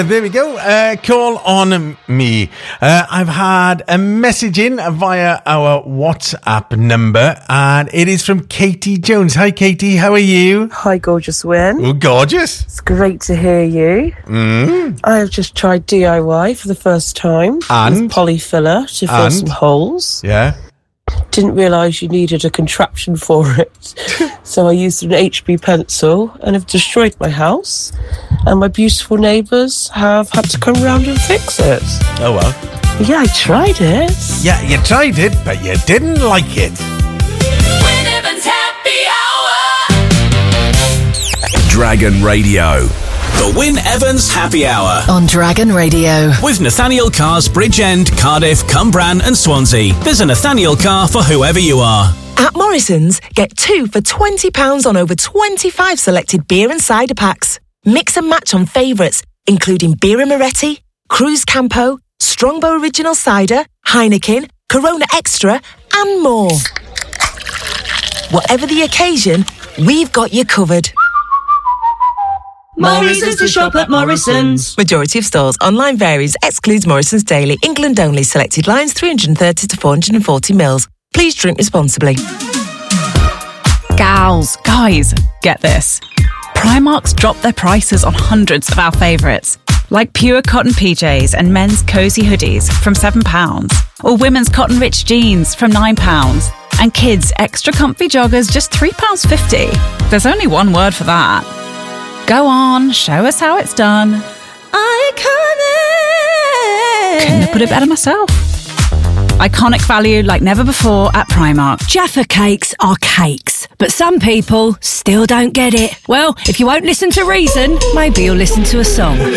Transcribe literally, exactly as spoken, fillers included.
Uh, there we go. Uh, call on me. Uh, I've had a message in via our WhatsApp number, and it is from Katie Jones. Hi, Katie. How are you? Hi, gorgeous Win. Oh, gorgeous. It's great to hear you. Mm. I have just tried D I Y for the first time. And? With polyfiller to fill And? some holes. Yeah. Didn't realise you needed a contraption for it. So I used an H B pencil and have destroyed my house. And my beautiful neighbours have had to come round and fix it. Oh, well. But yeah, I tried it. Yeah, you tried it, but you didn't like it. Win Evans Happy Hour. Dragon Radio. The Win Evans Happy Hour. On Dragon Radio. With Nathaniel Cars Bridgend, Cardiff, Cumbran and Swansea. There's a Nathaniel car for whoever you are. At Morrison's, get two for twenty pounds on over twenty-five selected beer and cider packs. Mix and match on favourites, including Birra Moretti, Cruz Campo, Strongbow Original Cider, Heineken, Corona Extra and more. Whatever the occasion, we've got you covered. More reasons to shop at Morrison's. Majority of stores. Online varies. Excludes Morrison's Daily. England only. Selected lines three hundred thirty to four hundred forty mils. Please drink responsibly. Gals, guys, get this. Primark's dropped their prices on hundreds of our favourites, like pure cotton P Js and men's cosy hoodies from seven pounds, or women's cotton rich jeans from nine pounds, and kids' extra comfy joggers just three pounds fifty. There's only one word for that. Go on, show us how it's done. Iconic! Couldn't have put it better myself. Iconic value like never before at Primark. Jaffa cakes are cakes, but some people still don't get it. Well, if you won't listen to reason, maybe you'll listen to a song.